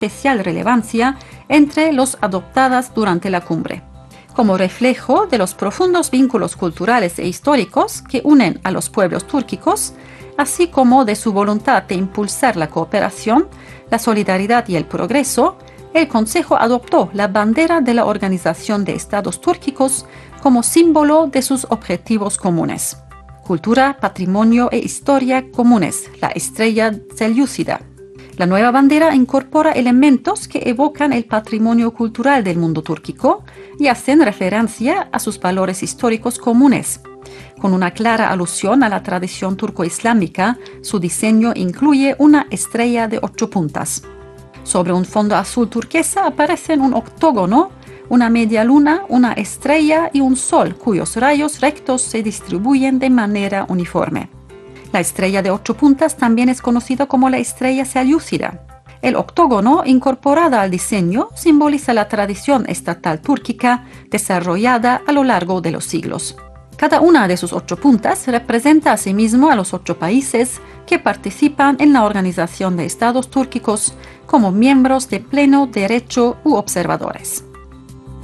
especial relevancia entre los adoptadas durante la cumbre. Como reflejo de los profundos vínculos culturales e históricos que unen a los pueblos túrquicos, así como de su voluntad de impulsar la cooperación, la solidaridad y el progreso, el Consejo adoptó la bandera de la Organización de Estados Túrquicos como símbolo de sus objetivos comunes. Cultura, patrimonio e historia comunes, la estrella selyúcida. La nueva bandera incorpora elementos que evocan el patrimonio cultural del mundo túrquico y hacen referencia a sus valores históricos comunes. Con una clara alusión a la tradición turco-islámica, su diseño incluye una estrella de 8 puntas. Sobre un fondo azul turquesa aparecen un octógono, una media luna, una estrella y un sol cuyos rayos rectos se distribuyen de manera uniforme. La estrella de 8 puntas también es conocida como la estrella selyúcida. El octógono, incorporada al diseño, simboliza la tradición estatal túrquica desarrollada a lo largo de los siglos. Cada una de sus 8 puntas representa asimismo a los 8 países que participan en la Organización de Estados Túrquicos como miembros de pleno derecho u observadores.